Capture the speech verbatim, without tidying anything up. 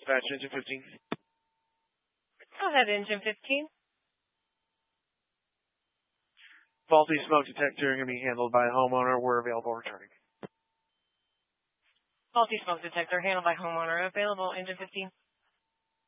Dispatch engine fifteen. Go ahead, engine fifteen. Faulty smoke detector going to be handled by homeowner. We're available returning. Faulty smoke detector handled by homeowner. Available, engine fifteen.